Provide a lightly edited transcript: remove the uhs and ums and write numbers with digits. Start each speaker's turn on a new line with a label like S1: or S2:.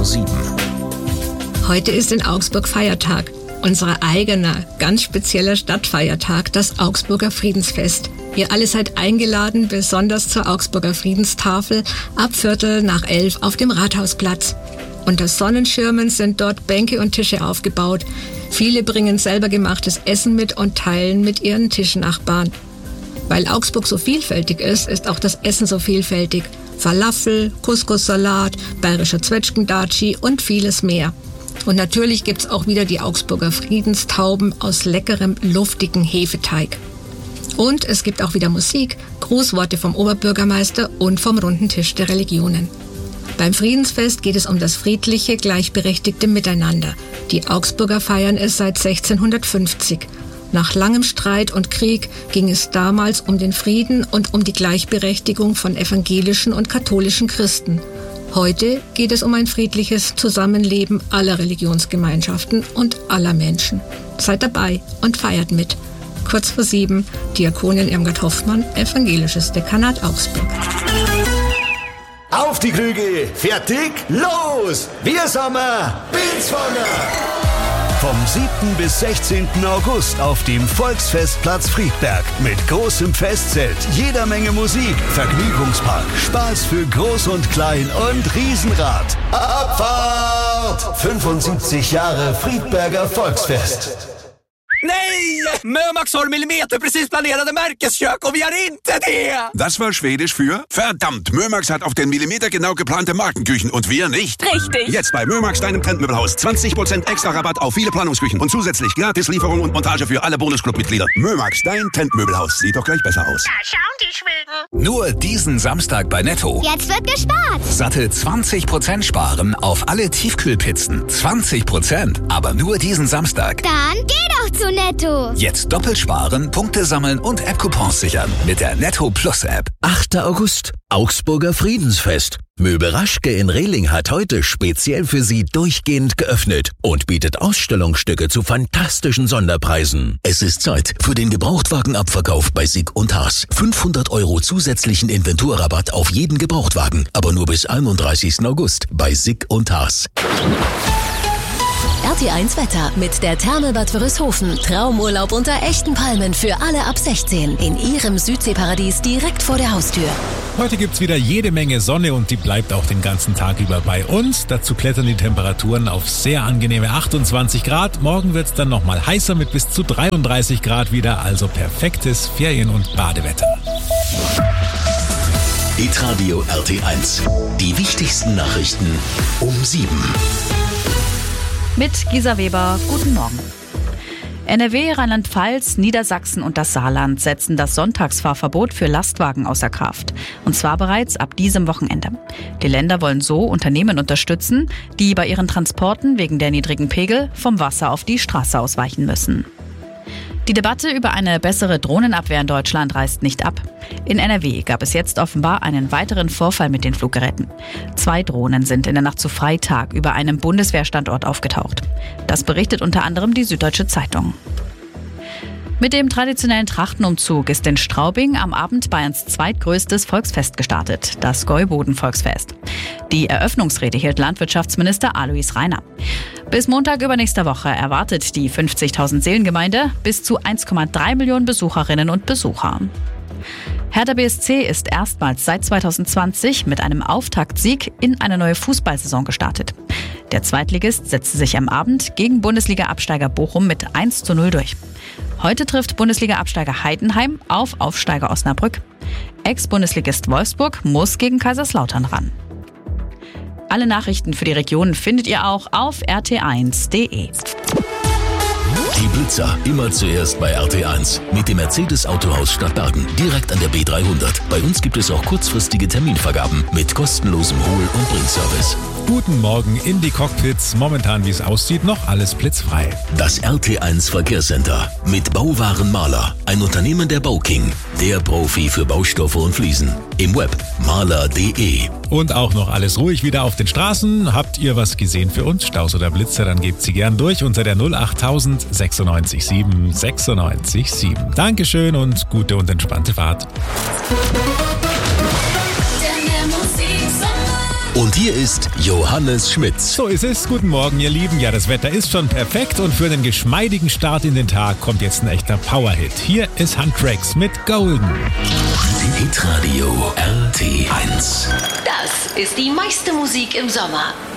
S1: 7.
S2: Heute ist in Augsburg Feiertag. Unser eigener, ganz spezieller Stadtfeiertag, das Augsburger Friedensfest. Ihr alle seid eingeladen, besonders zur Augsburger Friedenstafel ab 11:15 auf dem Rathausplatz. Unter Sonnenschirmen sind dort Bänke und Tische aufgebaut. Viele bringen selber gemachtes Essen mit und teilen mit ihren Tischnachbarn. Weil Augsburg so vielfältig ist auch das Essen so vielfältig. Falafel, Couscous-Salat, bayerischer Zwetschgendatschi und vieles mehr. Und natürlich gibt's auch wieder die Augsburger Friedenstauben aus leckerem, luftigen Hefeteig. Und es gibt auch wieder Musik, Grußworte vom Oberbürgermeister und vom runden Tisch der Religionen. Beim Friedensfest geht es um das friedliche, gleichberechtigte Miteinander. Die Augsburger feiern es seit 1650. Nach langem Streit und Krieg ging es damals um den Frieden und um die Gleichberechtigung von evangelischen und katholischen Christen. Heute geht es um ein friedliches Zusammenleben aller Religionsgemeinschaften und aller Menschen. Seid dabei und feiert mit. Kurz vor 7, Diakonin Irmgard Hoffmann, Evangelisches Dekanat Augsburg.
S3: Auf die Krüge, fertig, los! Wir sind Pilzfanger!
S4: Vom 7. bis 16. August auf dem Volksfestplatz Friedberg mit großem Festzelt, jeder Menge Musik, Vergnügungspark, Spaß für Groß und Klein und Riesenrad.
S3: Abfahrt! 75 Jahre Friedberger Volksfest.
S5: Nej! Mömax har Millimeter precis planerade märkeskök och vi har inte det!
S6: Das war Schwedisch für verdammt, Mömax hat auf den Millimeter genau geplante Markenküchen und wir nicht.
S7: Richtig.
S6: Jetzt bei Mömax, deinem Trendmöbelhaus. 20% extra Rabatt auf viele Planungsküchen und zusätzlich Gratislieferung und Montage für alle Bonusclub-Mitglieder. Mömax, dein Trendmöbelhaus. Sieht doch gleich besser aus.
S7: Da schauen die Schweden.
S1: Nur diesen Samstag bei Netto.
S8: Jetzt wird gespart.
S1: Satte 20% sparen auf alle Tiefkühlpizzen. 20%, aber nur diesen Samstag.
S8: Dann geh doch zu Netto.
S1: Jetzt doppelt sparen, Punkte sammeln und App-Coupons sichern mit der Netto Plus App.
S9: 8. August, Augsburger Friedensfest. Möbel Raschke in Rehling hat heute speziell für Sie durchgehend geöffnet und bietet Ausstellungsstücke zu fantastischen Sonderpreisen. Es ist Zeit für den Gebrauchtwagenabverkauf bei Sick und Haas. 500 € zusätzlichen Inventurrabatt auf jeden Gebrauchtwagen, aber nur bis 31. August bei Sick und Haas.
S10: RT1 Wetter mit der Therme-Bad Wörishofen. Traumurlaub unter echten Palmen für alle ab 16 in Ihrem Südseeparadies direkt vor der Haustür.
S11: Heute gibt's wieder jede Menge Sonne und die bleibt auch den ganzen Tag über bei uns. Dazu klettern die Temperaturen auf sehr angenehme 28 Grad. Morgen wird's dann nochmal heißer mit bis zu 33 Grad wieder, also perfektes Ferien- und Badewetter.
S9: Hitradio RT1. Die wichtigsten Nachrichten um 7.
S12: Mit Gisa Weber, guten Morgen. NRW, Rheinland-Pfalz, Niedersachsen und das Saarland setzen das Sonntagsfahrverbot für Lastwagen außer Kraft. Und zwar bereits ab diesem Wochenende. Die Länder wollen so Unternehmen unterstützen, die bei ihren Transporten wegen der niedrigen Pegel vom Wasser auf die Straße ausweichen müssen. Die Debatte über eine bessere Drohnenabwehr in Deutschland reißt nicht ab. In NRW gab es jetzt offenbar einen weiteren Vorfall mit den Fluggeräten. 2 Drohnen sind in der Nacht zu Freitag über einem Bundeswehrstandort aufgetaucht. Das berichtet unter anderem die Süddeutsche Zeitung. Mit dem traditionellen Trachtenumzug ist in Straubing am Abend Bayerns zweitgrößtes Volksfest gestartet, das Gäuboden-Volksfest. Die Eröffnungsrede hielt Landwirtschaftsminister Alois Rainer. Bis Montag übernächster Woche erwartet die 50.000 Seelengemeinde bis zu 1,3 Millionen Besucherinnen und Besucher. Hertha BSC ist erstmals seit 2020 mit einem Auftaktsieg in eine neue Fußballsaison gestartet. Der Zweitligist setzte sich am Abend gegen Bundesliga-Absteiger Bochum mit 1:0 durch. Heute trifft Bundesliga-Absteiger Heidenheim auf Aufsteiger Osnabrück. Ex-Bundesligist Wolfsburg muss gegen Kaiserslautern ran. Alle Nachrichten für die Region findet ihr auch auf rt1.de.
S9: Die Blitzer immer zuerst bei RT1 mit dem Mercedes-Autohaus Stadtbergen direkt an der B300. Bei uns gibt es auch kurzfristige Terminvergaben mit kostenlosem Hol- und Bringservice.
S11: Guten Morgen in die Cockpits. Momentan, wie es aussieht, noch alles blitzfrei.
S9: Das RT1 Verkehrscenter mit Bauwaren Maler, ein Unternehmen der Bauking, der Profi für Baustoffe und Fliesen. Im Web maler.de.
S11: Und auch noch alles ruhig wieder auf den Straßen. Habt ihr was gesehen für uns? Staus oder Blitzer? Dann gebt sie gern durch unter der 08000 96 7 96 7. Dankeschön und gute und entspannte Fahrt.
S9: Und hier ist Johannes Schmitz.
S11: So ist es. Guten Morgen, ihr Lieben. Ja, das Wetter ist schon perfekt und für einen geschmeidigen Start in den Tag kommt jetzt ein echter Powerhit. Hier ist Huntrax mit Golden.
S9: Hitradio RT1.
S10: Das ist die meiste Musik im Sommer.